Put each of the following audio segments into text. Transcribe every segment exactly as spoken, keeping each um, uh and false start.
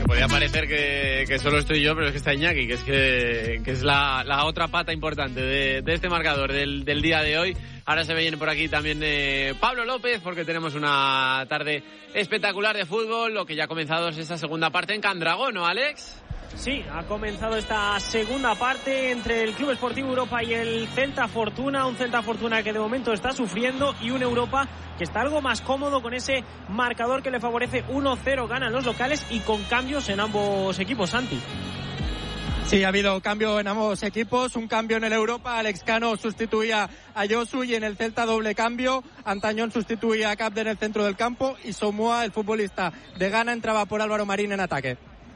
podría parecer que, que solo estoy yo, pero es que está Iñaki, que es que, que es la, la otra pata importante de, de este marcador del, del día de hoy. Ahora se viene por aquí también eh, Pablo López, porque tenemos una tarde espectacular de fútbol. Lo que ya ha comenzado es esa segunda parte en Candragón, ¿no, Alex? Sí, ha comenzado esta segunda parte entre el Club Esportivo Europa y el Celta Fortuna, un Celta Fortuna que de momento está sufriendo y un Europa que está algo más cómodo con ese marcador que le favorece. Uno cero ganan los locales y con cambios en ambos equipos, Santi. Sí, ha habido cambio en ambos equipos, un cambio en el Europa, Alex Cano sustituía a Josu, y en el Celta doble cambio, Antañón sustituía a Capde en el centro del campo y Somoa, el futbolista de Ghana, entraba por Álvaro Marín en ataque.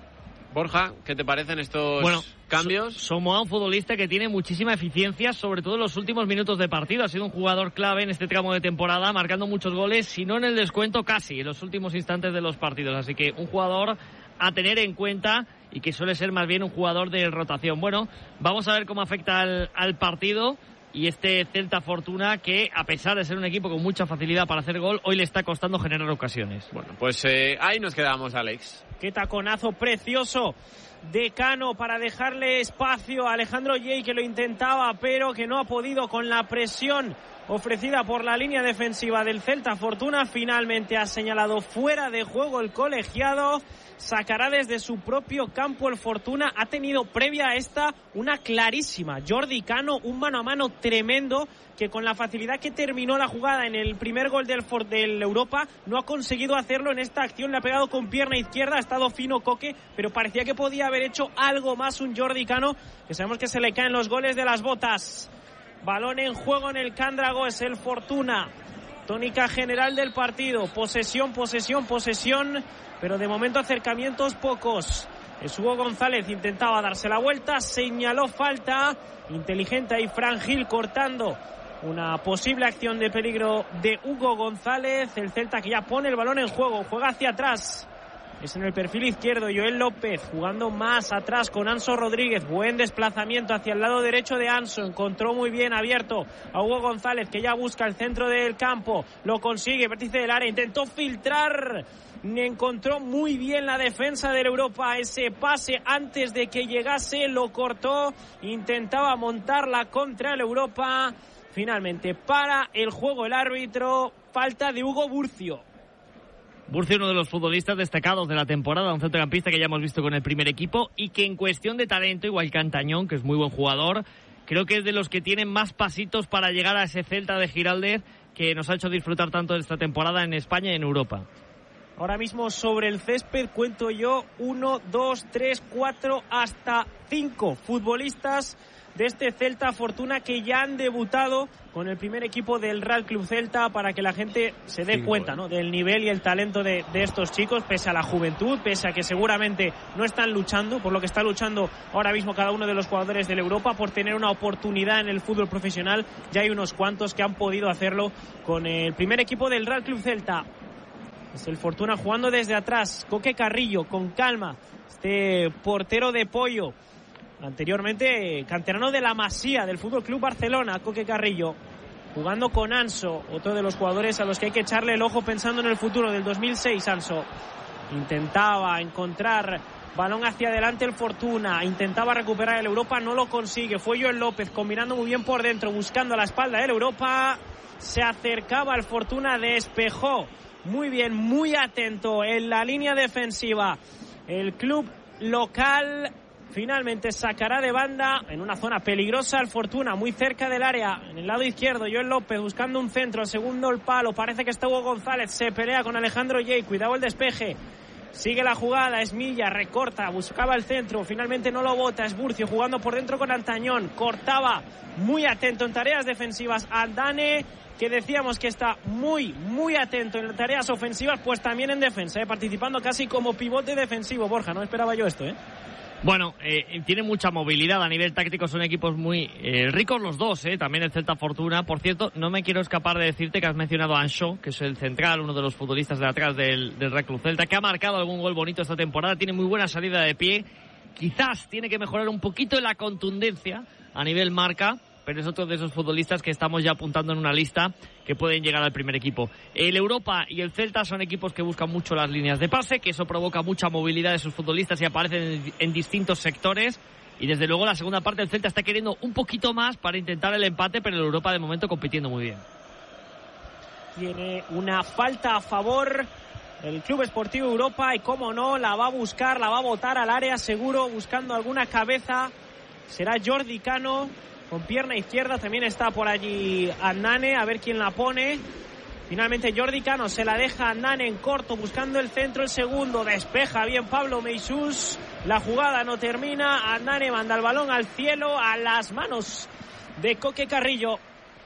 Borja, ¿qué te parecen estos bueno, cambios? So- Somoa, un futbolista que tiene muchísima eficiencia, sobre todo en los últimos minutos de partido. Ha sido un jugador clave en este tramo de temporada, marcando muchos goles, si no en el descuento, casi en los últimos instantes de los partidos. Así que un jugador a tener en cuenta y que suele ser más bien un jugador de rotación. Bueno, vamos a ver cómo afecta al, al partido y este Celta Fortuna que, a pesar de ser un equipo con mucha facilidad para hacer gol, hoy le está costando generar ocasiones. Bueno, pues eh, ahí nos quedamos, Alex. Qué taconazo precioso de Cano para dejarle espacio a Alejandro Yey, que lo intentaba pero que no ha podido con la presión ofrecida por la línea defensiva del Celta Fortuna. Finalmente ha señalado fuera de juego el colegiado. Sacará desde su propio campo el Fortuna. Ha tenido previa a esta una clarísima. Jordi Cano, un mano a mano tremendo, que con la facilidad que terminó la jugada en el primer gol del, For- del Europa, no ha conseguido hacerlo en esta acción. Le ha pegado con pierna izquierda, ha estado fino Coque, pero parecía que podía haber hecho algo más un Jordi Cano, que sabemos que se le caen los goles de las botas. Balón en juego en el Cándrago, es el Fortuna. Tónica general del partido, posesión, posesión, posesión, pero de momento acercamientos pocos. Es Hugo González, intentaba darse la vuelta, señaló falta, inteligente ahí Fran Gil cortando una posible acción de peligro de Hugo González. El Celta que ya pone el balón en juego, juega hacia atrás. Es en el perfil izquierdo Joel López, jugando más atrás con Anso Rodríguez. Buen desplazamiento hacia el lado derecho de Anso. Encontró muy bien abierto a Hugo González, que ya busca el centro del campo. Lo consigue, vértice del área. Intentó filtrar. Encontró muy bien la defensa del Europa. Ese pase antes de que llegase lo cortó. Intentaba montarla contra el Europa. Finalmente para el juego el árbitro. Falta de Hugo Burcio. Burcio, uno de los futbolistas destacados de la temporada, un centrocampista que ya hemos visto con el primer equipo y que en cuestión de talento, igual que Antañón, que es muy buen jugador, creo que es de los que tienen más pasitos para llegar a ese Celta de Giraldez que nos ha hecho disfrutar tanto de esta temporada en España y en Europa. Ahora mismo sobre el césped cuento yo uno, dos, tres, cuatro, hasta cinco futbolistas de este Celta Fortuna que ya han debutado con el primer equipo del Real Club Celta, para que la gente se dé Cinco, cuenta, ¿no?, del nivel y el talento de, de estos chicos, pese a la juventud, pese a que seguramente no están luchando por lo que está luchando ahora mismo cada uno de los jugadores del Europa, por tener una oportunidad en el fútbol profesional. Ya hay unos cuantos que han podido hacerlo con el primer equipo del Real Club Celta. Es el Fortuna jugando desde atrás, Coque Carrillo con calma, este portero de pollo, anteriormente canterano de la Masía del Fútbol Club Barcelona, Coque Carrillo, jugando con Anso, otro de los jugadores a los que hay que echarle el ojo pensando en el futuro, del dos mil seis. Anso intentaba encontrar balón hacia adelante el Fortuna, intentaba recuperar el Europa, no lo consigue. Fue Joel López combinando muy bien por dentro, buscando a la espalda del Europa, se acercaba al Fortuna, despejó muy bien, muy atento en la línea defensiva el club local. Finalmente sacará de banda en una zona peligrosa el Fortuna, muy cerca del área, en el lado izquierdo. Joel López buscando un centro, el segundo el palo, parece que está Hugo González, se pelea con Alejandro Yey, cuidado el despeje. Sigue la jugada, es Milla, recorta, buscaba el centro, finalmente no lo bota, es Burcio jugando por dentro con Antañón, cortaba, muy atento en tareas defensivas. Aldane, que decíamos que está muy, muy atento en tareas ofensivas, pues también en defensa, ¿eh? Participando casi como pivote defensivo. Borja, no esperaba yo esto, ¿eh? Bueno, eh, tiene mucha movilidad a nivel táctico, son equipos muy eh, ricos los dos, eh, también el Celta Fortuna. Por cierto, no me quiero escapar de decirte que has mencionado a Anso, que es el central, uno de los futbolistas de atrás del, del Real Club Celta, que ha marcado algún gol bonito esta temporada, tiene muy buena salida de pie, quizás tiene que mejorar un poquito en la contundencia a nivel marca, pero es otro de esos futbolistas que estamos ya apuntando en una lista que pueden llegar al primer equipo. El Europa y el Celta son equipos que buscan mucho las líneas de pase, que eso provoca mucha movilidad de sus futbolistas y aparecen en distintos sectores. Y desde luego la segunda parte el Celta está queriendo un poquito más para intentar el empate, pero el Europa de momento compitiendo muy bien. Tiene una falta a favor el Club Esportivo Europa y, como no, la va a buscar, la va a botar al área seguro, buscando alguna cabeza. Será Jordi Cano con pierna izquierda, también está por allí Andane, a ver quién la pone. Finalmente Jordi Cano se la deja a Andane en corto, buscando el centro, el segundo, despeja bien Pablo Meixús, la jugada no termina, Andane manda el balón al cielo, a las manos de Coque Carrillo.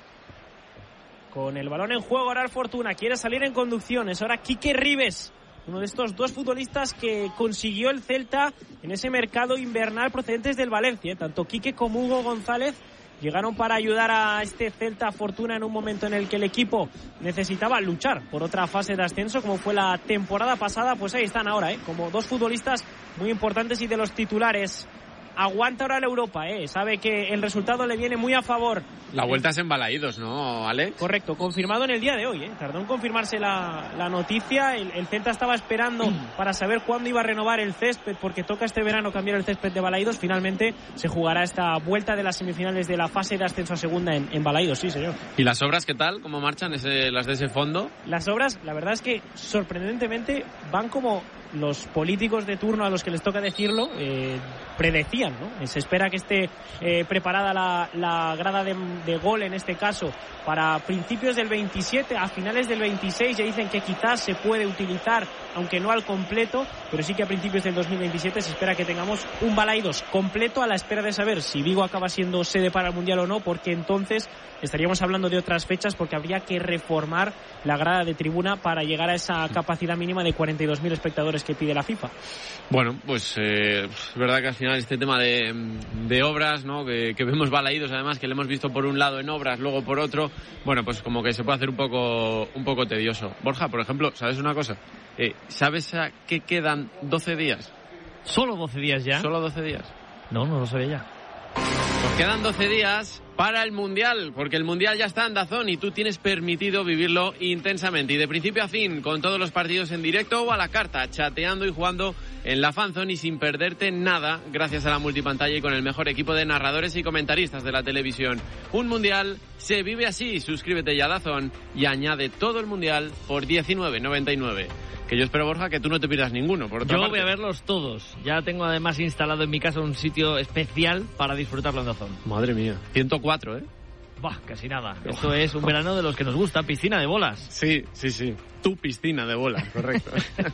Con el balón en juego ahora el Fortuna, quiere salir en conducciones, ahora Quique Ribes, uno de estos dos futbolistas que consiguió el Celta en ese mercado invernal procedentes del Valencia, ¿eh? Tanto Quique como Hugo González llegaron para ayudar a este Celta Fortuna en un momento en el que el equipo necesitaba luchar por otra fase de ascenso, como fue la temporada pasada. Pues ahí están ahora, ¿eh? Como dos futbolistas muy importantes y de los titulares. Aguanta ahora la Europa, ¿eh? Sabe que el resultado le viene muy a favor. La vuelta es en Balaídos, ¿no, Ale? Correcto, confirmado en el día de hoy, ¿eh? Tardó en confirmarse la, la noticia. El, el Celta estaba esperando para saber cuándo iba a renovar el césped, porque toca este verano cambiar el césped de Balaídos. Finalmente se jugará esta vuelta de las semifinales de la fase de ascenso a segunda en, en Balaídos, sí, señor. ¿Y las obras qué tal? ¿Cómo marchan ese, las de ese fondo? Las obras, la verdad es que sorprendentemente van como los políticos de turno a los que les toca decirlo eh, predecían, ¿no? Se espera que esté eh, preparada la, la grada de, de gol, en este caso, para principios del veintisiete, a finales del veintiséis. Ya dicen que quizás se puede utilizar, aunque no al completo, pero sí que a principios del dos mil veintisiete se espera que tengamos un Balaídos completo, a la espera de saber si Vigo acaba siendo sede para el Mundial o no, porque entonces estaríamos hablando de otras fechas, porque habría que reformar la grada de tribuna para llegar a esa capacidad mínima de cuarenta y dos mil espectadores que pide la FIFA. Bueno, pues eh, es verdad que al final este tema de, de obras, ¿no? Que, que vemos Balaídos, además, que le hemos visto por un lado en obras, luego por otro, bueno, pues como que se puede hacer un poco un poco tedioso. Borja, por ejemplo, ¿sabes una cosa? Eh, ¿Sabes a qué quedan doce días? ¿Solo doce días ya? ¿Solo doce días? No, no lo sabía ya. Pues quedan doce días para el Mundial, porque el Mundial ya está en DAZN y tú tienes permitido vivirlo intensamente y de principio a fin, con todos los partidos en directo o a la carta, chateando y jugando en la fanzone y sin perderte nada, gracias a la multipantalla y con el mejor equipo de narradores y comentaristas de la televisión. Un Mundial se vive así. Suscríbete ya a DAZN y añade todo el Mundial por diecinueve noventa y nueve. Que yo espero, Borja, que tú no te pierdas ninguno. Por otra yo parte, voy a verlos todos. Ya tengo además instalado en mi casa un sitio especial para disfrutarlo en DAZN. Madre mía, ciento cuatro, ¿eh? Bah, casi nada. Esto es un verano de los que nos gusta, piscina de bolas. Sí, sí, sí. Tu piscina de bolas, correcto.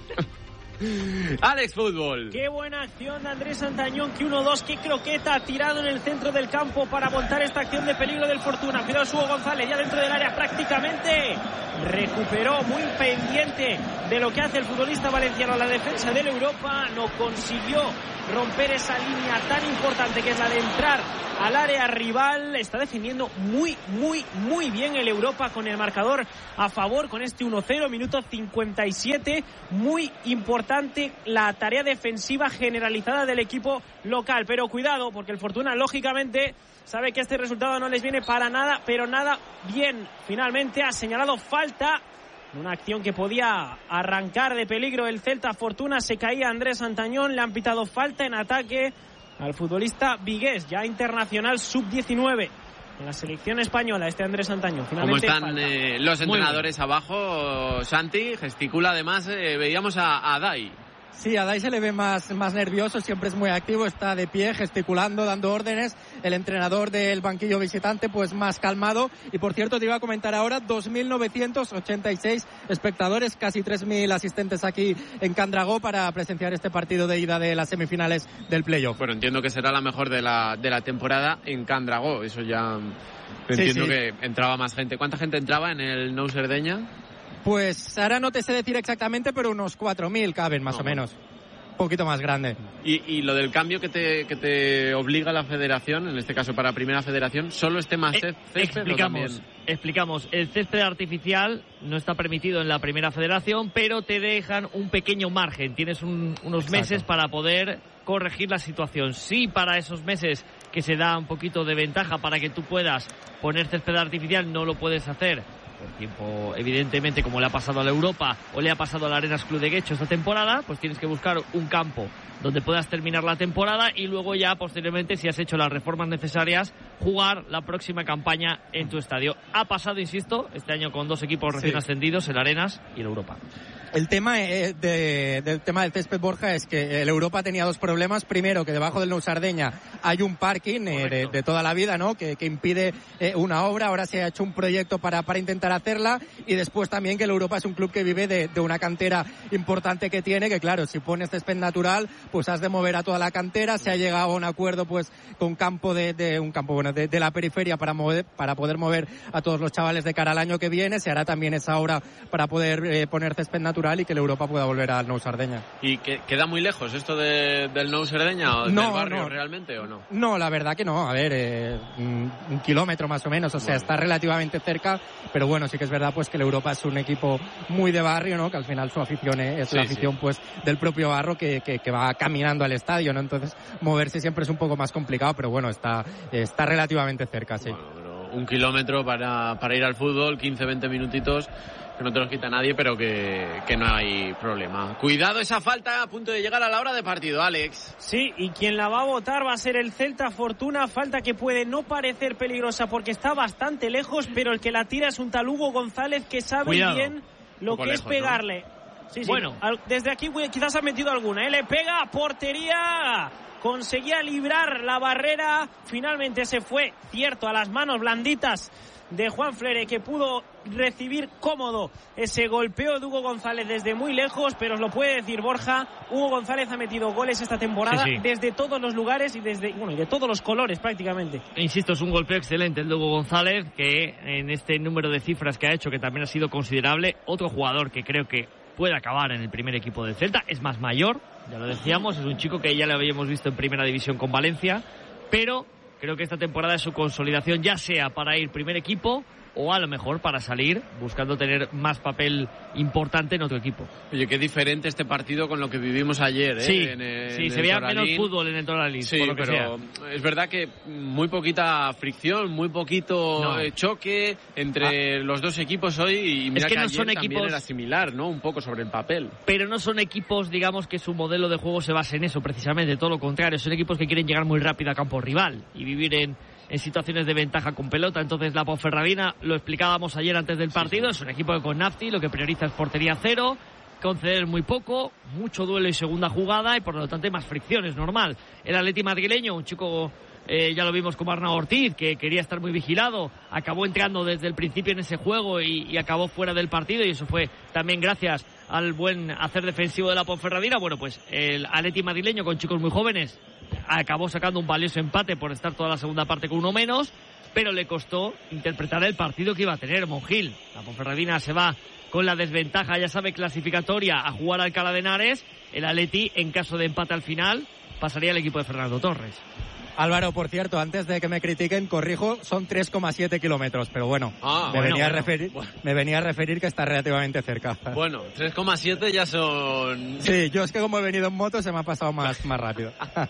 Alex Fútbol. Qué buena acción de Andrés Santañón, que uno dos, qué croqueta, tirado en el centro del campo para montar esta acción de peligro del Fortuna. Cuidado Hugo González, ya dentro del área prácticamente. Recuperó, muy pendiente de lo que hace el futbolista valenciano. La defensa del Europa no consiguió romper esa línea tan importante que es la de entrar al área rival. Está defendiendo muy, muy, muy bien el Europa, con el marcador a favor, con este uno cero, minuto cincuenta y siete. Muy importante la tarea defensiva generalizada del equipo local, pero cuidado, porque el Fortuna lógicamente sabe que este resultado no les viene para nada, pero nada bien. Finalmente ha señalado falta, una acción que podía arrancar de peligro el Celta. Fortuna, se caía Andrés Santañón, le han pitado falta en ataque al futbolista vigués, ya internacional sub diecinueve en la selección española, este Andrés Santañón. Finalmente, ¿cómo están eh, los entrenadores abajo? Santi gesticula, además, eh, veíamos a, a Dai. Sí, a Dai se le ve más, más nervioso, siempre es muy activo, está de pie, gesticulando, dando órdenes. El entrenador del banquillo visitante, pues más calmado. Y por cierto, te iba a comentar ahora, dos mil novecientos ochenta y seis espectadores, casi tres mil asistentes aquí en Candragó para presenciar este partido de ida de las semifinales del playoff. Bueno, entiendo que será la mejor de la, de la temporada en Candragó, eso ya entiendo, sí, sí. Que entraba más gente. ¿Cuánta gente entraba en el Nou Cerdeña? Pues ahora no te sé decir exactamente, pero unos cuatro mil caben más no, o menos. Un poquito más grande. ¿Y, y lo del cambio que te, que te obliga la federación, en este caso para Primera Federación, solo este más eh, explicamos. Explicamos, el césped artificial no está permitido en la primera federación, pero te dejan un pequeño margen. Tienes un, unos Exacto. meses para poder corregir la situación. Sí, para esos meses que se da un poquito de ventaja para que tú puedas poner césped artificial, no lo puedes hacer por tiempo, evidentemente, como le ha pasado a la Europa o le ha pasado a la Arenas Club de Guecho esta temporada, pues tienes que buscar un campo donde puedas terminar la temporada y luego ya posteriormente, si has hecho las reformas necesarias, jugar la próxima campaña en tu estadio. Ha pasado, insisto, este año con dos equipos recién sí. ascendidos, el Arenas y el Europa. El tema eh, de, del tema del césped, Borja, es que el Europa tenía dos problemas. Primero, que debajo del Nou Sardeña hay un parking eh, de, de toda la vida, ¿no? Que, que impide eh, una obra. Ahora se ha hecho un proyecto para, para intentar hacerla. Y después también que el Europa es un club que vive de, de una cantera importante que tiene, que claro, si pones césped natural, pues has de mover a toda la cantera. Se ha llegado a un acuerdo, pues, con campo de, de un campo, bueno, de, de la periferia para mover, para poder mover a todos los chavales de cara al año que viene. Se hará también esa obra para poder eh, poner césped natural y que el Europa pueda volver al Nou Sardeña. ¿Y que queda muy lejos esto de, del Nou Sardeña o no, del barrio no. realmente o no? No, la verdad que no. A ver, eh, un, un kilómetro más o menos, o sea, bueno. está relativamente cerca, pero bueno, sí que es verdad pues que el Europa es un equipo muy de barrio, ¿no? Que al final su afición es sí, la afición sí. pues del propio barrio que, que, que va caminando al estadio, ¿no? Entonces moverse siempre es un poco más complicado, pero bueno, está, está relativamente cerca, sí. Bueno, pero un kilómetro para, para ir al fútbol, quince, veinte minutitos, que no te los quita nadie, pero que, que no hay problema. Cuidado esa falta a punto de llegar a la hora de partido, Alex. Sí, y quien la va a votar va a ser el Celta Fortuna, falta que puede no parecer peligrosa porque está bastante lejos, pero el que la tira es un tal Hugo González que sabe Cuidado. bien lo que lejos, es pegarle. ¿No? Sí, sí. Bueno, desde aquí quizás ha metido alguna, ¿eh? Le pega a portería. Conseguía librar la barrera, finalmente se fue, cierto, a las manos blanditas de Juan Freire, que pudo recibir cómodo ese golpeo de Hugo González desde muy lejos, pero os lo puede decir Borja, Hugo González ha metido goles esta temporada sí, sí. desde todos los lugares y desde bueno y de todos los colores prácticamente. Insisto, es un golpeo excelente el de Hugo González, que en este número de cifras que ha hecho, que también ha sido considerable, otro jugador que creo que puede acabar en el primer equipo del Celta, es más mayor, ya lo decíamos, es un chico que ya le habíamos visto en primera división con Valencia, pero creo que esta temporada es su consolidación, ya sea para ir primer equipo o a lo mejor para salir buscando tener más papel importante en otro equipo. Oye, qué diferente este partido con lo que vivimos ayer, ¿eh? Sí, en el, sí en se veía menos fútbol en el Toralín. Sí, por lo que pero sea. Es verdad que muy poquita fricción, muy poquito no. choque entre ah. los dos equipos hoy y mira es que, que no ayer son también equipos era similar, ¿no? Un poco sobre el papel. Pero no son equipos, digamos, que su modelo de juego se base en eso, precisamente, todo lo contrario. Son equipos que quieren llegar muy rápido a campo rival y vivir en en situaciones de ventaja con pelota. Entonces la Ponferradina, lo explicábamos ayer antes del partido, sí, sí. es un equipo que con Nafti lo que prioriza es portería cero, conceder muy poco, mucho duelo y segunda jugada y por lo tanto hay más fricciones, normal. El Atleti madrileño, un chico, eh, ya lo vimos como Arnau Ortiz, que quería estar muy vigilado, acabó entrando desde el principio en ese juego y, y acabó fuera del partido, y eso fue también gracias al buen hacer defensivo de la Ponferradina. Bueno, pues el Atleti madrileño con chicos muy jóvenes acabó sacando un valioso empate por estar toda la segunda parte con uno menos, pero le costó interpretar el partido que iba a tener Monjil. La Ponferradina se va con la desventaja, ya sabe, clasificatoria a jugar al Alcalá de Henares. El Atleti, en caso de empate al final, pasaría al equipo de Fernando Torres. Álvaro, por cierto, antes de que me critiquen, corrijo, son tres coma siete kilómetros, pero bueno, ah, me, bueno, venía bueno, a referir, bueno. me venía a referir que está relativamente cerca. Bueno, tres coma siete ya son... Sí, yo es que como he venido en moto se me ha pasado más, más rápido.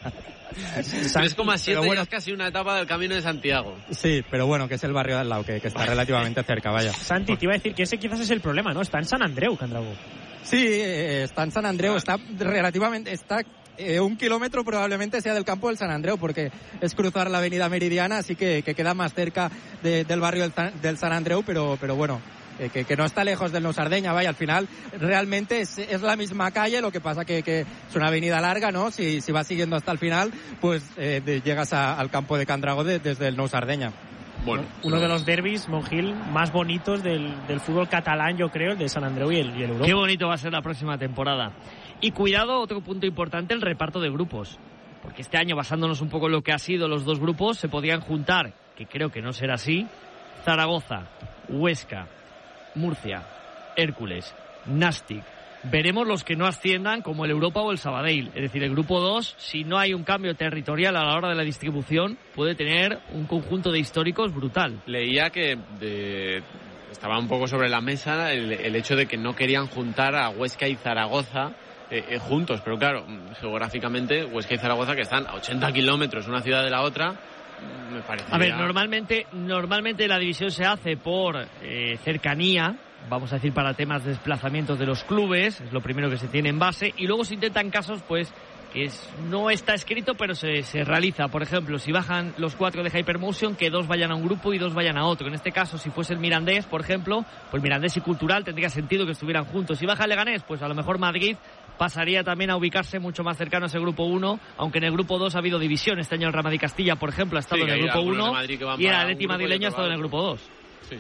tres coma siete bueno, ya es casi una etapa del Camino de Santiago. Sí, pero bueno, que es el barrio de al lado, que, que está relativamente cerca, vaya. Santi, te iba a decir que ese quizás es el problema, ¿no? Está en San Andreu, Candrago. Sí, está en San Andreu, está relativamente... está Eh, un kilómetro probablemente sea del campo del San Andreu, porque es cruzar la avenida Meridiana, así que, que queda más cerca de, del barrio del, del San Andreu, pero, pero bueno, eh, que, que no está lejos del Nou Sardeña, vaya, al final realmente es, es la misma calle, lo que pasa que, que es una avenida larga, ¿no? Si, si vas siguiendo hasta el final, pues eh, de, llegas a, al campo de Candrago de, desde el Nou Sardeña. Bueno, uno de los derbis, Monjil, más bonitos del, del fútbol catalán, yo creo, el de San Andreu y el, y el Europa. Qué bonito va a ser la próxima temporada. Y cuidado, otro punto importante, el reparto de grupos. Porque este año, basándonos un poco en lo que ha sido los dos grupos, se podían juntar, que creo que no será así, Zaragoza, Huesca, Murcia, Hércules, Nástic, veremos los que no asciendan, como el Europa o el Sabadell. Es decir, el grupo dos, si no hay un cambio territorial a la hora de la distribución, puede tener un conjunto de históricos brutal. Leía que de... estaba un poco sobre la mesa el, el hecho de que no querían juntar a Huesca y Zaragoza eh, eh, juntos, pero claro, geográficamente Huesca y Zaragoza, que están a ochenta kilómetros una ciudad de la otra, me parecería... A ver, normalmente, normalmente la división se hace por eh, cercanía, vamos a decir, para temas de desplazamientos de los clubes, es lo primero que se tiene en base, y luego se intentan casos, pues, que es, no está escrito, pero se, se realiza. Por ejemplo, si bajan los cuatro de Hypermotion, que dos vayan a un grupo y dos vayan a otro. En este caso, si fuese el Mirandés, por ejemplo, pues Mirandés y Cultural tendría sentido que estuvieran juntos. Si baja el Leganés, pues a lo mejor Madrid pasaría también a ubicarse mucho más cercano a ese grupo uno, aunque en el grupo dos ha habido división. Este año el Ramadí Castilla, por ejemplo, ha estado sí, en el grupo uno y el Atleti madrileño ha estado en el grupo dos. Sí.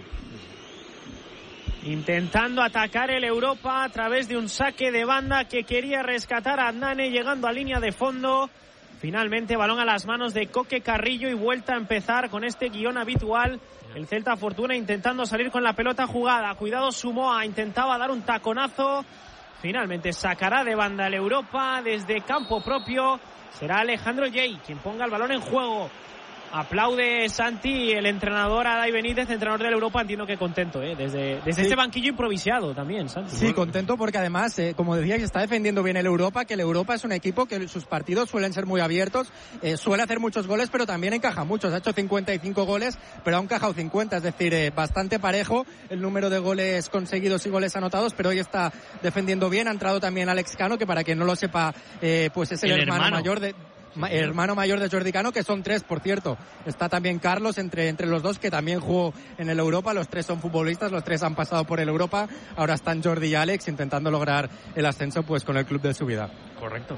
Intentando atacar el Europa a través de un saque de banda que quería rescatar a Adnane, llegando a línea de fondo. Finalmente balón a las manos de Coque Carrillo y vuelta a empezar con este guión habitual. El Celta Fortuna intentando salir con la pelota jugada. Cuidado, Sumoa intentaba dar un taconazo. Finalmente sacará de banda el Europa desde campo propio. Será Alejandro Yey quien ponga el balón en juego. Aplaude Santi, el entrenador Adai Benítez, entrenador del Europa, entiendo que contento, ¿eh? Desde, desde sí. este banquillo improvisado también, Santi. Sí, contento porque además, eh, como decía, que está defendiendo bien el Europa, que el Europa es un equipo que sus partidos suelen ser muy abiertos, eh, suele hacer muchos goles, pero también encaja muchos. Ha hecho cincuenta y cinco goles, pero ha encajado cincuenta, es decir, eh, bastante parejo el número de goles conseguidos y goles anotados, pero hoy está defendiendo bien. Ha entrado también Alex Cano, que para quien no lo sepa, eh, pues es el, el hermano, hermano mayor de... Ma, hermano mayor de Jordi Cano, que son tres, por cierto. Está también Carlos entre, entre los dos, que también jugó en el Europa. Los tres son futbolistas, los tres han pasado por el Europa. Ahora están Jordi y Alex intentando lograr el ascenso, pues, con el club de su vida. Correcto.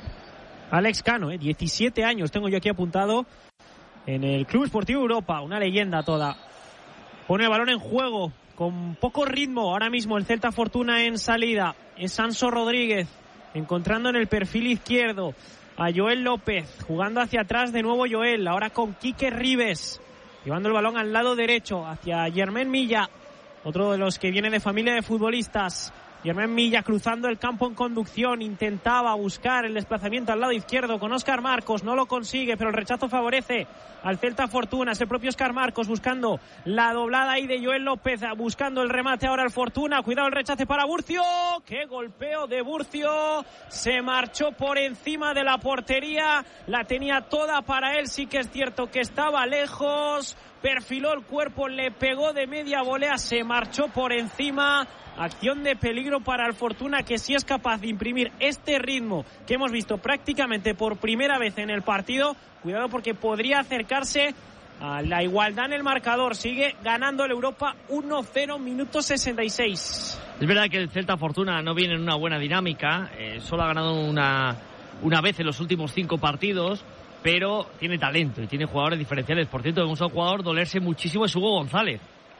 Alex Cano, eh, diecisiete años tengo yo aquí apuntado en el Club Esportivo Europa, una leyenda toda. Pone el balón en juego con poco ritmo ahora mismo el Celta Fortuna en salida. Es Sanso Rodríguez encontrando en el perfil izquierdo a Joel López, jugando hacia atrás de nuevo Joel, ahora con Quique Ribes, llevando el balón al lado derecho hacia Germán Milla, otro de los que viene de familia de futbolistas. Germán Milla cruzando el campo en conducción, intentaba buscar el desplazamiento al lado izquierdo con Óscar Marcos, no lo consigue, pero el rechazo favorece al Celta Fortuna. Es el propio Óscar Marcos buscando la doblada ahí de Joel López, buscando el remate ahora al Fortuna. Cuidado el rechace para Burcio, qué golpeo de Burcio, se marchó por encima de la portería, la tenía toda para él, sí que es cierto que estaba lejos, perfiló el cuerpo, le pegó de media volea, se marchó por encima. Acción de peligro para el Fortuna, que sí es capaz de imprimir este ritmo que hemos visto prácticamente por primera vez en el partido. Cuidado porque podría acercarse a la igualdad en el marcador. Sigue ganando el Europa uno cero, minuto sesenta y seis. Es verdad que el Celta Fortuna no viene en una buena dinámica, eh, solo ha ganado una, una vez en los últimos cinco partidos, pero tiene talento y tiene jugadores diferenciales. Por cierto, vemos a un jugador dolerse muchísimo, es Hugo González.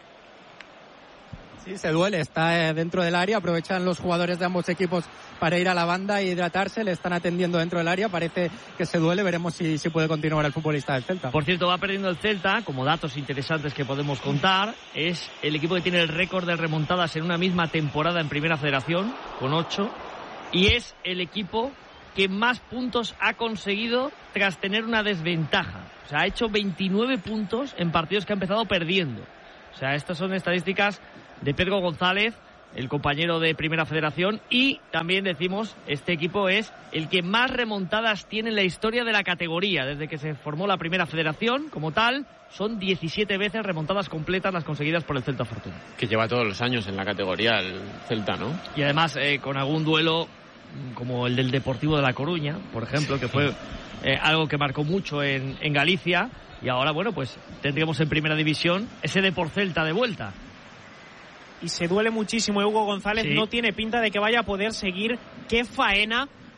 Sí, se duele, está dentro del área, aprovechan los jugadores de ambos equipos para ir a la banda e hidratarse, le están atendiendo dentro del área, parece que se duele, veremos si, si puede continuar el futbolista del Celta. Por cierto, va perdiendo el Celta, como datos interesantes que podemos contar, es el equipo que tiene el récord de remontadas en una misma temporada en Primera Federación, con ocho, y es el equipo que más puntos ha conseguido tras tener una desventaja. O sea, ha hecho veintinueve puntos en partidos que ha empezado perdiendo. O sea, estas son estadísticas de Pedro González, el compañero de Primera Federación, y también decimos, este equipo es el que más remontadas tiene en la historia de la categoría. Desde que se formó la Primera Federación, como tal, son diecisiete veces remontadas completas las conseguidas por el Celta Fortuna. Que lleva todos los años en la categoría el Celta, ¿no? Y además eh, con algún duelo como el del Deportivo de La Coruña, por ejemplo, que fue eh, algo que marcó mucho en, en Galicia, y ahora, bueno, pues tendríamos en Primera División ese Depor Celta de vuelta. Y se duele muchísimo Hugo González, sí. No tiene pinta de que vaya a poder seguir. Qué faena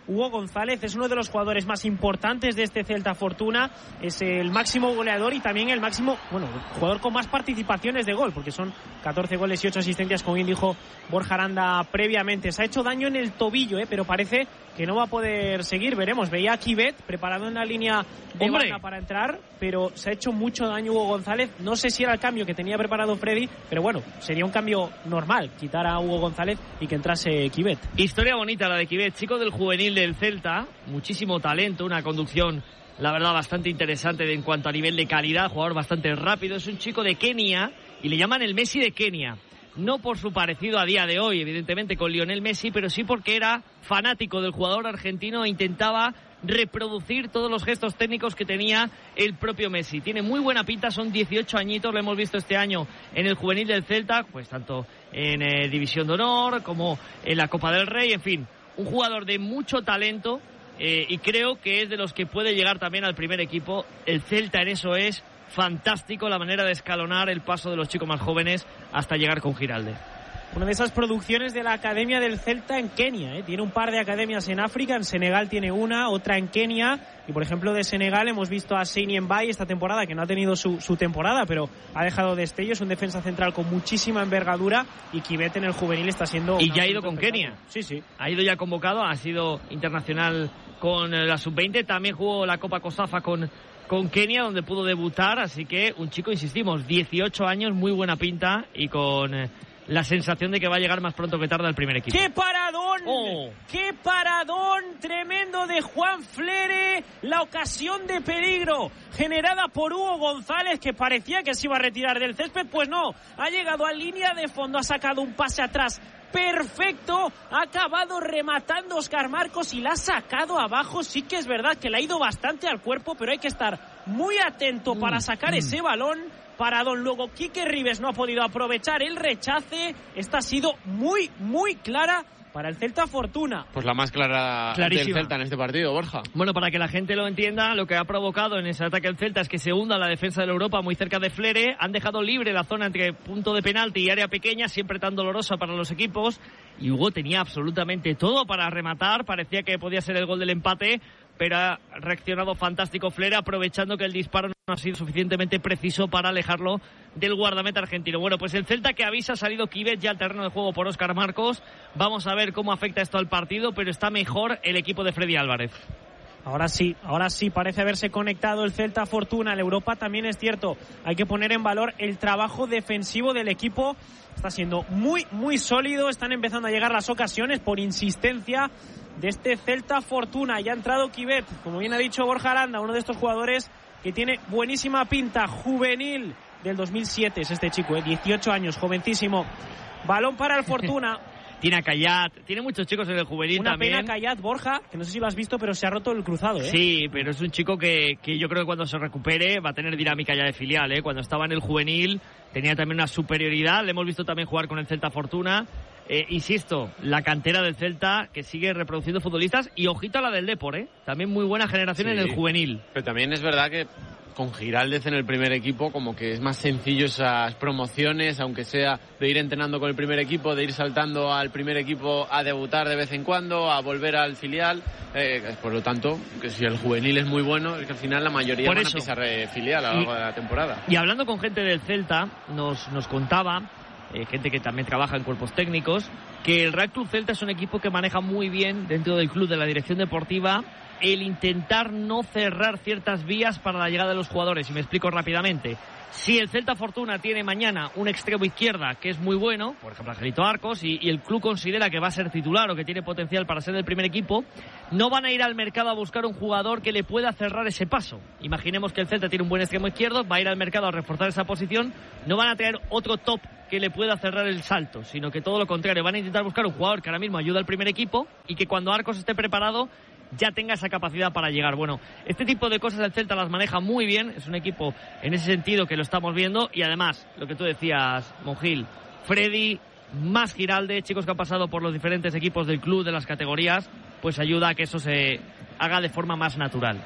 Hugo González es uno de los jugadores más importantes de este Celta Fortuna, es el máximo goleador y también el máximo, bueno, jugador con más participaciones de gol, porque son catorce goles y ocho asistencias, como bien dijo Borja Aranda previamente. Se ha hecho daño en el tobillo, ¿eh? Pero parece que no va a poder seguir, veremos. Veía a Kivet preparado en la línea de ¡Hombre! banda para entrar, pero se ha hecho mucho daño Hugo González. No sé si era el cambio que tenía preparado Freddy, pero bueno, sería un cambio normal, quitar a Hugo González y que entrase Kivet. Historia bonita la de Kivet, chico del juvenil del Celta, muchísimo talento, una conducción, la verdad, bastante interesante en cuanto a nivel de calidad, jugador bastante rápido, es un chico de Kenia y le llaman el Messi de Kenia. No por su parecido a día de hoy, evidentemente, con Lionel Messi, pero sí porque era fanático del jugador argentino e intentaba reproducir todos los gestos técnicos que tenía el propio Messi. Tiene muy buena pinta, son dieciocho añitos, lo hemos visto este año en el juvenil del Celta, pues tanto en eh, División de Honor como en la Copa del Rey, en fin, un jugador de mucho talento eh, y creo que es de los que puede llegar también al primer equipo. El Celta en eso es fantástico, la manera de escalonar el paso de los chicos más jóvenes hasta llegar con Giralde. Una de esas producciones de la Academia del Celta en Kenia, ¿eh? Tiene un par de academias en África, en Senegal tiene una, otra en Kenia, y por ejemplo de Senegal hemos visto a Seyni Mbaye esta temporada, que no ha tenido su, su temporada, pero ha dejado destellos, un defensa central con muchísima envergadura, y Kivet en el juvenil está siendo... Y ya ha ido con Kenia. Sí, sí. Ha ido ya convocado, ha sido internacional con la sub veinte, también jugó la Copa COSAFA con... con Kenia, donde pudo debutar, así que un chico, insistimos, dieciocho años, muy buena pinta y con eh, la sensación de que va a llegar más pronto que tarde al primer equipo. ¡Qué paradón! Oh. ¡Qué paradón tremendo de Juan Flere! La ocasión de peligro generada por Hugo González, que parecía que se iba a retirar del césped, pues no, ha llegado a línea de fondo, ha sacado un pase atrás perfecto, ha acabado rematando Óscar Marcos y la ha sacado abajo. Sí que es verdad que le ha ido bastante al cuerpo, pero hay que estar muy atento para sacar mm. ese balón. Paradón. Luego Quique Ribes no ha podido aprovechar el rechace. Esta ha sido muy, muy clara para el Celta Fortuna. Pues la más clara Clarísima. del Celta en este partido, Borja. Bueno, para que la gente lo entienda, lo que ha provocado en ese ataque el Celta es que se hunda la defensa de la Europa muy cerca de Flere. Han dejado libre la zona entre punto de penalti y área pequeña, siempre tan dolorosa para los equipos. Y Hugo tenía absolutamente todo para rematar. Parecía que podía ser el gol del empate, pero ha reaccionado fantástico Flere, aprovechando que el disparo no ha sido suficientemente preciso para alejarlo del guardameta argentino. Bueno, pues el Celta que avisa, ha salido Kivet ya al terreno de juego por Óscar Marcos. Vamos a ver cómo afecta esto al partido, pero está mejor el equipo de Freddy Álvarez. Ahora sí, ahora sí, parece haberse conectado el Celta Fortuna. El Europa también es cierto, hay que poner en valor el trabajo defensivo del equipo. Está siendo muy, muy sólido. Están empezando a llegar las ocasiones por insistencia de este Celta Fortuna. Ya ha entrado Kivet, como bien ha dicho Borja Aranda, uno de estos jugadores que tiene buenísima pinta, juvenil del dos mil siete es este chico, ¿eh? dieciocho años, jovencísimo. Balón para el Fortuna. Tiene a Cayat, tiene muchos chicos en el juvenil Una también. Una pena Cayat, Borja, que no sé si lo has visto, pero se ha roto el cruzado, ¿eh? Sí, pero es un chico que, que yo creo que cuando se recupere va a tener dinámica ya de filial, ¿eh? Cuando estaba en el juvenil tenía también una superioridad, le hemos visto también jugar con el Celta Fortuna. Eh, insisto, la cantera del Celta que sigue reproduciendo futbolistas y ojito a la del Depor, ¿eh? También muy buena generación sí, en el juvenil. Pero también es verdad que con Giraldez en el primer equipo como que es más sencillo esas promociones, aunque sea de ir entrenando con el primer equipo, de ir saltando al primer equipo a debutar de vez en cuando, a volver al filial. Eh, por lo tanto, que si el juvenil es muy bueno, es que al final la mayoría por van eso. a pisar eh, filial a lo largo de la temporada. Y hablando con gente del Celta, nos, nos contaba, eh, gente que también trabaja en cuerpos técnicos, que el Real Club Celta es un equipo que maneja muy bien dentro del club, de la dirección deportiva, el intentar no cerrar ciertas vías para la llegada de los jugadores. Y me explico rápidamente. Si el Celta Fortuna tiene mañana un extremo izquierda que es muy bueno, por ejemplo Angelito Arcos, y, y el club considera que va a ser titular o que tiene potencial para ser del primer equipo, no van a ir al mercado a buscar un jugador que le pueda cerrar ese paso. Imaginemos que el Celta tiene un buen extremo izquierdo, va a ir al mercado a reforzar esa posición, no van a traer otro top que le pueda cerrar el salto, sino que todo lo contrario, van a intentar buscar un jugador que ahora mismo ayuda al primer equipo y que cuando Arcos esté preparado ya tenga esa capacidad para llegar. Bueno, este tipo de cosas el Celta las maneja muy bien, es un equipo en ese sentido que lo estamos viendo, y además, lo que tú decías, Monjil, Freddy, más Giralde, chicos que han pasado por los diferentes equipos del club, de las categorías, pues ayuda a que eso se haga de forma más natural.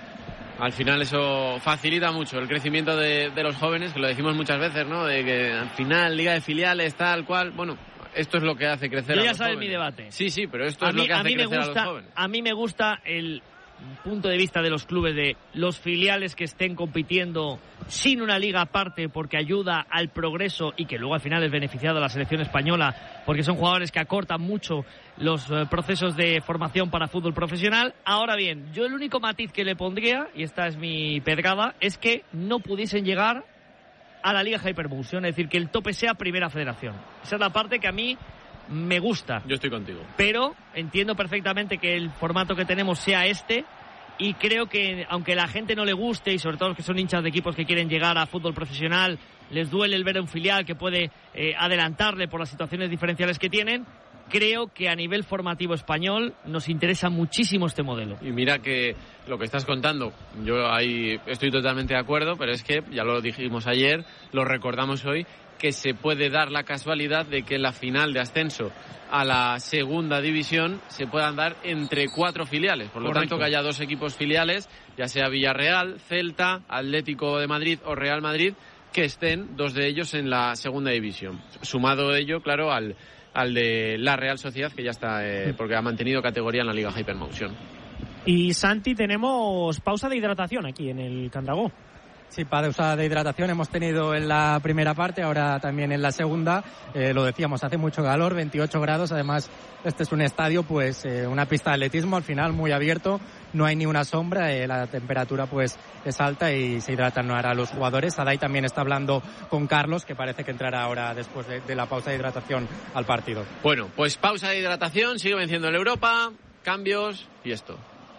Al final eso facilita mucho el crecimiento de, de los jóvenes, que lo decimos muchas veces, ¿no? De que al final Liga de Filiales, tal cual, bueno, esto es lo que hace crecer Yo a ya los sabes jóvenes. mi debate. Sí, sí, pero esto a es mí, lo que a hace mí me crecer gusta, a los jóvenes. A mí me gusta el punto de vista de los clubes, de los filiales que estén compitiendo sin una liga aparte, porque ayuda al progreso y que luego al final es beneficiado a la selección española, porque son jugadores que acortan mucho los eh, procesos de formación para fútbol profesional. Ahora bien, yo el único matiz que le pondría, y esta es mi pedrada, es que no pudiesen llegar a la Liga Hypermotion, es decir, que el tope sea Primera Federación. Esa es la parte que a mí me gusta. Yo estoy contigo. Pero entiendo perfectamente que el formato que tenemos sea este, y creo que aunque la gente no le guste, y sobre todo los que son hinchas de equipos que quieren llegar a fútbol profesional, les duele el ver a un filial que puede eh, adelantarle por las situaciones diferenciales que tienen, creo que a nivel formativo español nos interesa muchísimo este modelo. Y mira que lo que estás contando, yo ahí estoy totalmente de acuerdo, pero es que, ya lo dijimos ayer, lo recordamos hoy, que se puede dar la casualidad de que en la final de ascenso a la segunda división se puedan dar entre cuatro filiales. Por lo Correcto. tanto, que haya dos equipos filiales, ya sea Villarreal, Celta, Atlético de Madrid o Real Madrid, que estén dos de ellos en la segunda división. Sumado ello, claro, al, al de la Real Sociedad, que ya está, eh, porque ha mantenido categoría en la Liga Hypermotion. Y Santi, tenemos pausa de hidratación aquí en el Candragó. Sí, pausa de hidratación hemos tenido en la primera parte, ahora también en la segunda. Eh, lo decíamos, hace mucho calor, veintiocho grados. Además, este es un estadio, pues eh, una pista de atletismo, al final muy abierto. No hay ni una sombra, eh, la temperatura pues es alta y se hidratan ahora los jugadores. Adai también está hablando con Carlos, que parece que entrará ahora después de, de la pausa de hidratación al partido. Bueno, pues pausa de hidratación, sigue venciendo el Europa, cambios y esto.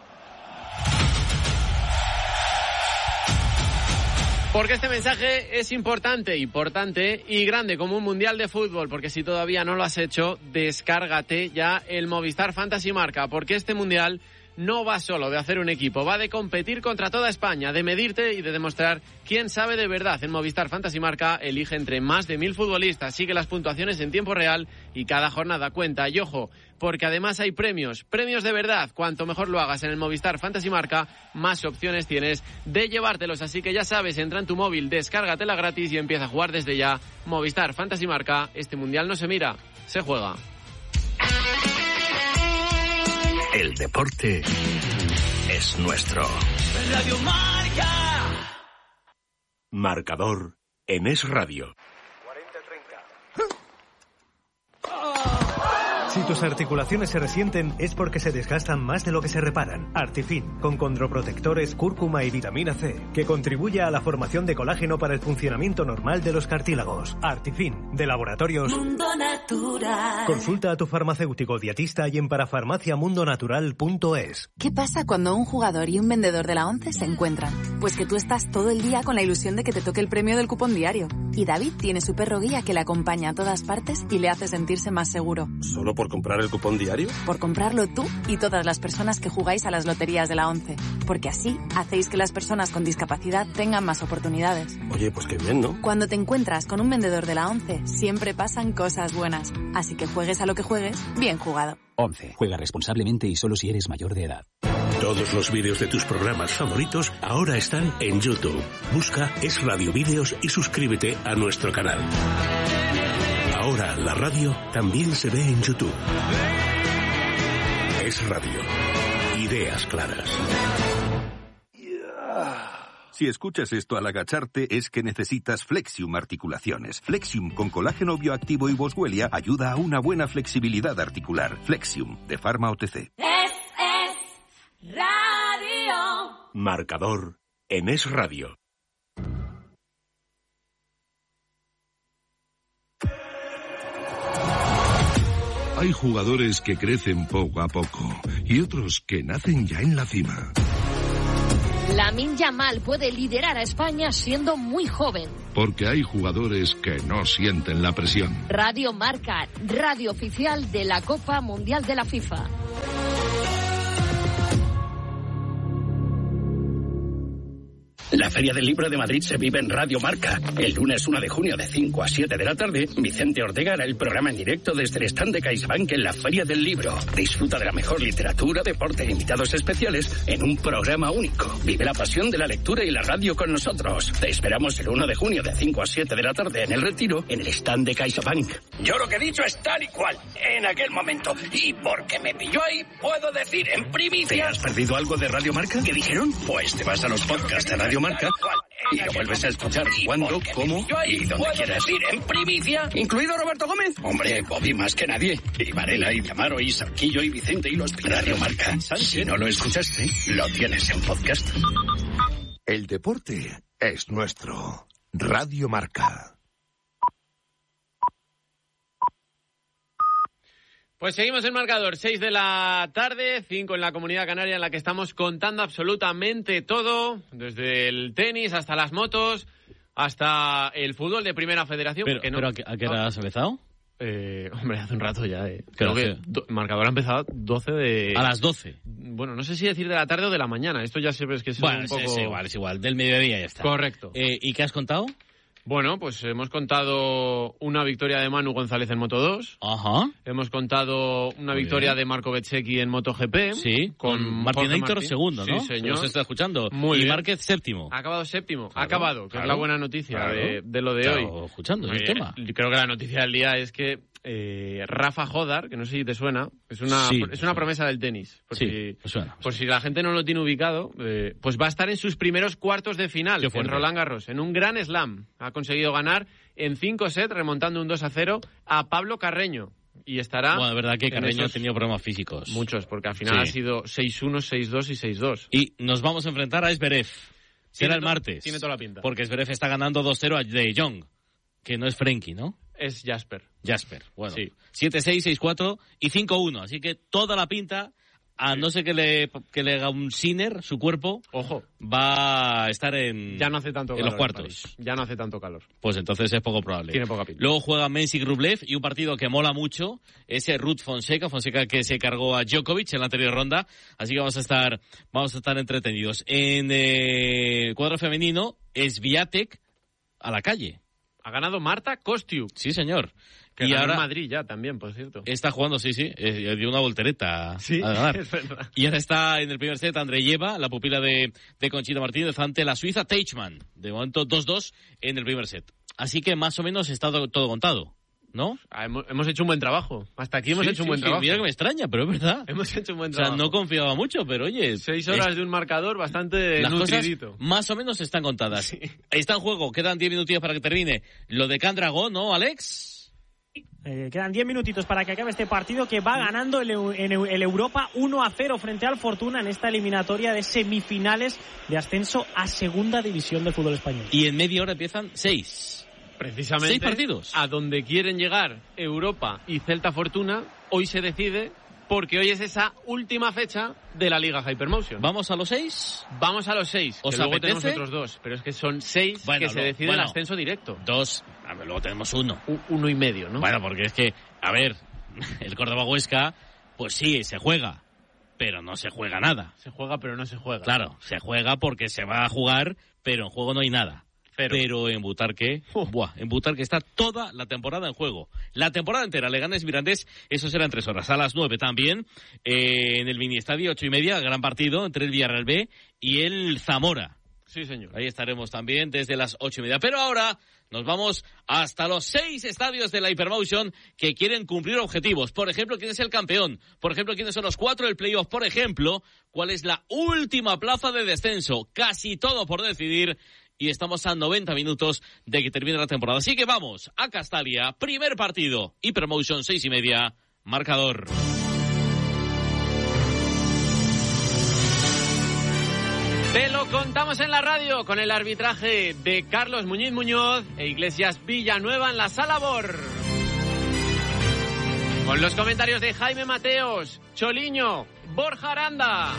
Porque este mensaje es importante, importante y grande como un mundial de fútbol, porque si todavía no lo has hecho, descárgate ya el Movistar Fantasy Marca, porque este mundial no va solo de hacer un equipo, va de competir contra toda España, de medirte y de demostrar quién sabe de verdad. En Movistar Fantasy Marca elige entre más de mil futbolistas, sigue las puntuaciones en tiempo real y cada jornada cuenta. Y ojo, porque además hay premios, premios de verdad. Cuanto mejor lo hagas en el Movistar Fantasy Marca, más opciones tienes de llevártelos. Así que ya sabes, entra en tu móvil, descárgatela gratis y empieza a jugar desde ya. Movistar Fantasy Marca, este mundial no se mira, se juega. El deporte es nuestro. Radio Marca. Marcador en Es Radio. cuarenta treinta. Si tus articulaciones se resienten es porque se desgastan más de lo que se reparan. Artifin, con condroprotectores, cúrcuma y vitamina C, que contribuye a la formación de colágeno para el funcionamiento normal de los cartílagos. Artifin, de Laboratorios Mundo Natural. Consulta a tu farmacéutico dietista y en parafarmacia mundo natural punto es. ¿Qué pasa cuando un jugador y un vendedor de la ONCE se encuentran? Pues que tú estás todo el día con la ilusión de que te toque el premio del cupón diario. Y David tiene su perro guía que le acompaña a todas partes y le hace sentirse más seguro. ¿Solo por comprar el cupón diario? Por comprarlo tú y todas las personas que jugáis a las loterías de la ONCE. Porque así hacéis que las personas con discapacidad tengan más oportunidades. Oye, pues qué bien, ¿no? Cuando te encuentras con un vendedor de la ONCE, siempre pasan cosas buenas. Así que juegues a lo que juegues, bien jugado. ONCE. Juega responsablemente y solo si eres mayor de edad. Todos los vídeos de tus programas favoritos ahora están en YouTube. Busca Es Radio Vídeos y suscríbete a nuestro canal. Ahora la radio también se ve en YouTube. Es Radio. Ideas claras. Si escuchas esto al agacharte es que necesitas Flexium Articulaciones. Flexium con colágeno bioactivo y boswellia ayuda a una buena flexibilidad articular. Flexium, de Pharma O T C. Es, es Radio. Marcador en Es Radio. Hay jugadores que crecen poco a poco y otros que nacen ya en la cima. Lamine Yamal puede liderar a España siendo muy joven. Porque hay jugadores que no sienten la presión. Radio Marca, radio oficial de la Copa Mundial de la FIFA. La Feria del Libro de Madrid se vive en Radio Marca. El lunes uno de junio de cinco a siete de la tarde, Vicente Ortega hará el programa en directo desde el stand de CaixaBank en la Feria del Libro. Disfruta de la mejor literatura, deporte e invitados especiales en un programa único. Vive la pasión de la lectura y la radio con nosotros. Te esperamos el uno de junio de cinco a siete de la tarde en El Retiro, en el stand de CaixaBank. Yo lo que he dicho es tal y cual, en aquel momento. Y porque me pilló ahí, puedo decir en primicia... ¿Te has perdido algo de Radio Marca? ¿Qué dijeron? Pues te vas a los podcasts de Radio Marca y lo vuelves a escuchar cuando, cómo y donde quieras. Ir en primicia, incluido Roberto Gómez. Hombre, Bobby más que nadie. Y Varela, y Amaro, y Sarquillo, y Vicente, y los Radio Marca. Si no lo escuchaste, lo tienes en podcast. El deporte es nuestro. Radio Marca. Pues seguimos el marcador, seis de la tarde, cinco en la Comunidad Canaria, en la que estamos contando absolutamente todo, desde el tenis hasta las motos, hasta el fútbol de Primera Federación. Pero, no, ¿pero ¿a qué, a qué hora has empezado? Eh, hombre, hace un rato ya, eh. Creo que do, el marcador ha empezado doce de... A las doce. Bueno, no sé si decir de la tarde o de la mañana, esto ya siempre es que es bueno, un poco... es igual, es igual, del mediodía ya está. Correcto. Eh, ¿Y qué has contado? Bueno, pues hemos contado una victoria de Manu González en Moto dos. Ajá. Hemos contado una Muy victoria bien. de Marco Bezzecchi en MotoGP. Sí, con, con Martín Héctor segundo, ¿no? Sí, señor. Se está escuchando. Muy y bien. Márquez séptimo. Ha acabado séptimo. Claro, ha acabado, que claro, es la buena noticia claro. de, de lo de Estaba hoy. escuchando el Eh, tema. Creo que la noticia del día es que eh, Rafa Jodar, que no sé si te suena, es una, Sí, es una promesa del tenis. Por, Sí, si, me suena, me por si la gente no lo tiene ubicado, eh, pues va a estar en sus primeros cuartos de final Qué en fuerte. Roland Garros, en un gran slam. Ha conseguido ganar en cinco sets, remontando un dos a cero a Pablo Carreño. Y estará... Bueno, de verdad que en Carreño esos- ha tenido problemas físicos. Muchos, porque al final Sí. ha sido seis uno, seis dos y seis dos. Y nos vamos a enfrentar a Zverev. Será Tiene el to- martes. tiene toda la pinta. Porque Zverev está ganando dos cero a De Jong, que no es Frenkie, ¿no? Es Jasper. Jasper. Bueno, Sí. siete seis, seis cuatro y cinco uno. Así que toda la pinta, a no ser que le, que le haga un Sinner, su cuerpo, Ojo, va a estar en, ya no hace tanto en calor. los cuartos. París. Ya no hace tanto calor. Pues entonces es poco probable. Tiene poca pinta. Luego juega Mensik Rublev y un partido que mola mucho, ese Ruth Fonseca, Fonseca que se cargó a Djokovic en la anterior ronda, así que vamos a estar, vamos a estar entretenidos. En eh, el cuadro femenino es Swiatek a la calle. Ha ganado Marta Kostiuk. Sí, señor. Que y ganó ahora en Madrid ya también, por cierto. está jugando, sí, sí, eh, dio una voltereta Sí, a ganar. es verdad. Y ahora está en el primer set Andreyeva, la pupila de, de Conchita Martínez, ante la suiza Teichmann. De momento dos dos en el primer set. Así que más o menos está todo, todo contado, ¿no? Ah, hemos, hemos hecho un buen trabajo. Hasta aquí hemos Sí, hecho un sí, buen sí, trabajo. Mira que me extraña, pero es verdad. Hemos hecho un buen O sea, trabajo. no confiaba mucho, pero oye... Seis horas es- de un marcador bastante las cosas nutridito. más o menos están contadas. Está en juego, quedan diez minutillos para que termine. Lo de Candragón, ¿no, Alex? Eh, quedan diez minutitos para que acabe este partido que va ganando el, Eu- en Eu- el Europa uno a cero frente al Fortuna en esta eliminatoria de semifinales de ascenso a Segunda División del fútbol español. Y en media hora empiezan seis. Precisamente Seis partidos. a donde quieren llegar Europa y Celta Fortuna, hoy se decide, porque hoy es esa última fecha de la Liga Hypermotion. ¿Vamos a los seis? Vamos a los seis, ¿Os que luego apetece? tenemos otros dos, pero es que son seis Bueno, que se lo- decide bueno. el ascenso directo. Dos. A ver, luego tenemos uno. U- uno y medio, ¿no? Bueno, porque es que, a ver, el Córdoba Huesca, pues sí, se juega, pero no se juega nada. Se juega, pero no se juega. Claro, se juega porque se va a jugar, pero en juego no hay nada. Pero, Pero en Butarque, buah, en Butarque está toda la temporada en juego. La temporada entera, Leganés Mirandés, eso será en tres horas. A las nueve también, eh, en el mini estadio, ocho y media, gran partido entre el Villarreal B y el Zamora. sí, señor. Ahí estaremos también desde las ocho y media. Pero ahora nos vamos hasta los seis estadios de la Hypermotion que quieren cumplir objetivos. Por ejemplo, ¿quién es el campeón? Por ejemplo, ¿quiénes son los cuatro del playoff? Por ejemplo, ¿cuál es la última plaza de descenso? Casi todo por decidir. Y estamos a noventa minutos de que termine la temporada. Así que vamos a Castalia. Primer partido. Hypermotion, seis y media. Marcador. Te lo contamos en la radio con el arbitraje de Carlos Muñiz Muñoz e Iglesias Villanueva en la sala B O R. Con los comentarios de Jaime Mateos, Choliño, Borja Aranda.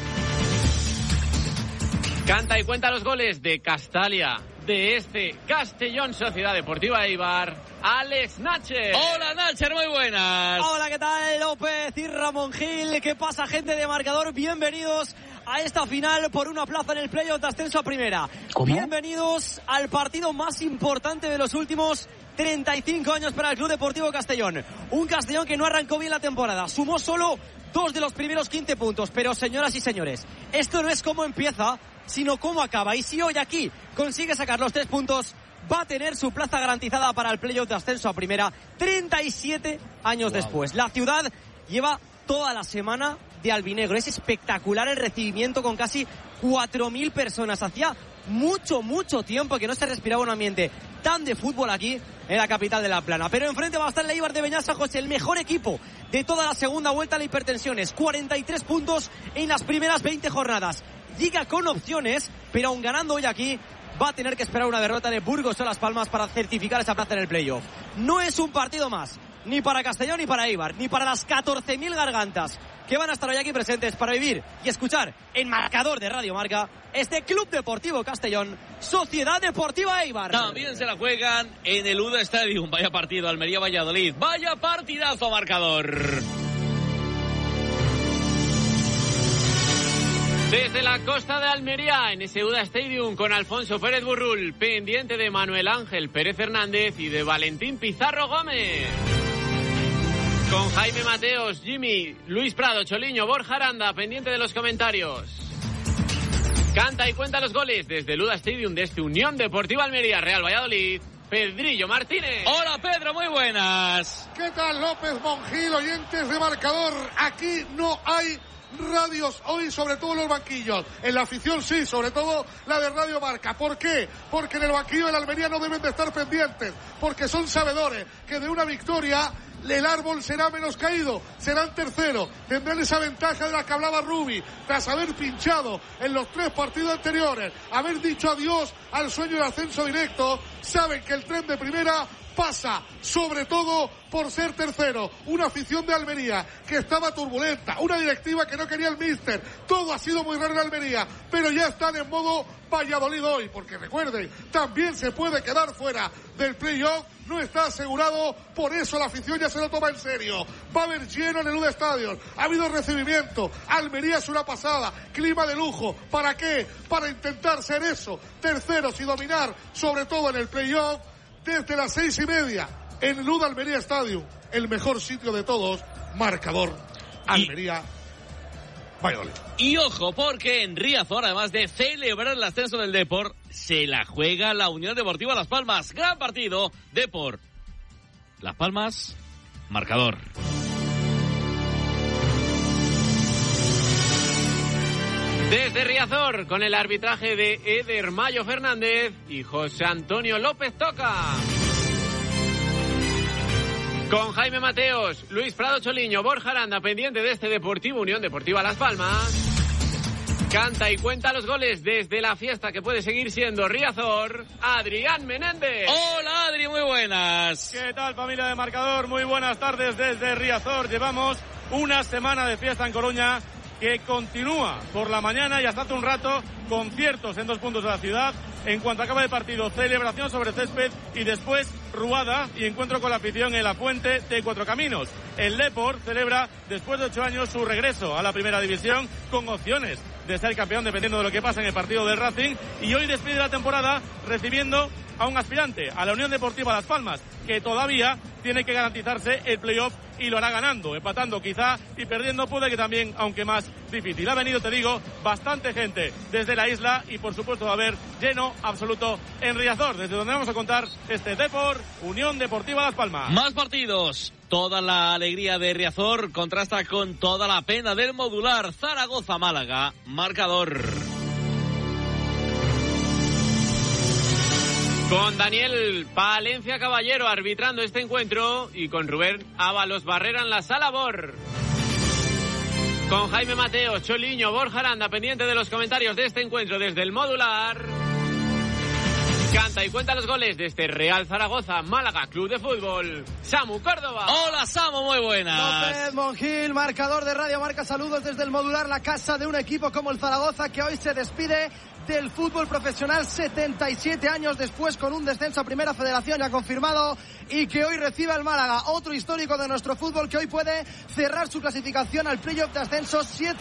Canta y cuenta los goles de Castalia, de este Castellón Sociedad Deportiva Eibar, Alex Nacher. Hola Nacher, muy buenas. Hola, ¿qué tal? López y Ramón Gil. ¿Qué pasa, gente de Marcador? Bienvenidos a esta final por una plaza en el playoff de ascenso a primera. ¿Cómo? Bienvenidos al partido más importante de los últimos treinta y cinco años para el Club Deportivo Castellón. Un Castellón que no arrancó bien la temporada, sumó solo dos de los primeros quince puntos, pero señoras y señores, esto no es cómo empieza, sino cómo acaba. Y si hoy aquí consigue sacar los tres puntos, va a tener su plaza garantizada para el playoff de ascenso a primera treinta y siete años wow. después. La ciudad lleva toda la semana de albinegro. Es espectacular el recibimiento con casi cuatro mil personas. Hacía mucho, mucho tiempo que no se respiraba un ambiente tan de fútbol aquí en la capital de La Plana. Pero enfrente va a estar el Eibar de Beñasa, José, el mejor equipo de toda la segunda vuelta a la Hipertensiones. cuarenta y tres puntos en las primeras veinte jornadas. Liga con opciones, pero aun ganando hoy aquí, va a tener que esperar una derrota de Burgos o Las Palmas para certificar esa plaza en el playoff. No es un partido más, ni para Castellón ni para Eibar, ni para las catorce mil gargantas que van a estar hoy aquí presentes para vivir y escuchar en marcador de Radio Marca este Club Deportivo Castellón, Sociedad Deportiva Eibar. También se la juegan en el U D A Stadium. Vaya partido, Almería-Valladolid. Vaya partidazo, marcador. Desde la costa de Almería, en ese U D A Stadium, con Alfonso Pérez Burrul, pendiente de Manuel Ángel Pérez Fernández y de Valentín Pizarro Gómez. Con Jaime Mateos, Jimmy, Luis Prado, Choliño, Borja Aranda, pendiente de los comentarios. Canta y cuenta los goles desde el U D A Stadium de este Unión Deportiva Almería, Real Valladolid, Pedrillo Martínez. Hola Pedro, muy buenas. ¿Qué tal López, Monjil, oyentes de marcador? Aquí no hay radios hoy, sobre todo en los banquillos. En la afición sí, sobre todo la de Radio Marca. ¿Por qué? Porque en el banquillo del Almería no deben de estar pendientes, porque son sabedores que de una victoria el árbol será menos caído, serán tercero, tendrán esa ventaja de la que hablaba Rubi, tras haber pinchado en los tres partidos anteriores, haber dicho adiós al sueño del ascenso directo. Saben que el tren de primera pasa sobre todo por ser tercero. Una afición de Almería que estaba turbulenta, una directiva que no quería el míster, todo ha sido muy raro en Almería, pero ya están en modo Valladolid hoy, porque recuerden, también se puede quedar fuera del playoff, no está asegurado, por eso la afición ya se lo toma en serio. Va a haber lleno en el U D A Stadium, ha habido recibimiento, Almería es una pasada, clima de lujo. ¿Para qué? Para intentar ser eso, terceros y dominar, sobre todo en el playoff, desde las seis y media, en el U D A Almería Stadium, el mejor sitio de todos, marcador, Almería, Valladolid. Y ojo, porque en Riazor, además de celebrar el ascenso del Depor, se la juega la Unión Deportiva Las Palmas. Gran partido, Depor, Las Palmas, marcador. Desde Riazor, con el arbitraje de Eder Mayo Fernández y José Antonio López Toca. Con Jaime Mateos, Luis Prado Choliño, Borja Aranda, pendiente de este Deportivo Unión Deportiva Las Palmas. Canta y cuenta los goles desde la fiesta que puede seguir siendo Riazor, Adrián Menéndez. Hola Adri, muy buenas. ¿Qué tal familia de marcador? Muy buenas tardes desde Riazor. Llevamos una semana de fiesta en Coruña que continúa por la mañana y hasta hace un rato conciertos en dos puntos de la ciudad. En cuanto acaba el partido, celebración sobre césped y después ruada y encuentro con la afición en la Fuente de Cuatro Caminos. El Depor celebra después de ocho años su regreso a la primera división con opciones de ser campeón dependiendo de lo que pasa en el partido del Racing, y hoy despide la temporada recibiendo a un aspirante, a la Unión Deportiva Las Palmas, que todavía tiene que garantizarse el playoff y lo hará ganando, empatando quizá y perdiendo puede que también, aunque más difícil. Ha venido, te digo, bastante gente desde la isla y por supuesto va a haber lleno absoluto en Riazor, desde donde vamos a contar este Depor, Unión Deportiva Las Palmas. Más partidos. Toda la alegría de Riazor contrasta con toda la pena del Modular. Zaragoza-Málaga, marcador. Con Daniel Palencia Caballero arbitrando este encuentro y con Rubén Ábalos Barrera en la sala B O R. Con Jaime Mateos, Choliño, Borja Aranda pendiente de los comentarios de este encuentro desde el Modular. Canta y cuenta los goles de este Real Zaragoza, Málaga Club de Fútbol, Samu Córdoba. Hola Samu, muy buenas. López Monjil, marcador de Radio Marca, saludos desde el Modular, la casa de un equipo como el Zaragoza que hoy se despide del fútbol profesional setenta y siete años después, con un descenso a Primera Federación ya confirmado, y que hoy recibe al Málaga, otro histórico de nuestro fútbol que hoy puede cerrar su clasificación al playoff de ascenso siete